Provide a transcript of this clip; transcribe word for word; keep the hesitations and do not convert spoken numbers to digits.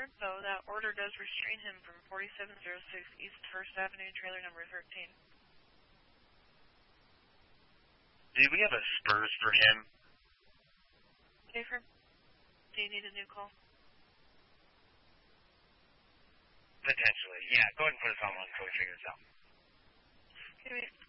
Alert, though, that order does restrain him from forty-seven oh six East First Avenue, trailer number thirteen. Do we have a Spurs for him? Safer? Do you need a new call? Potentially, yeah. Go ahead and put us on one until we figure this out. Okay, wait.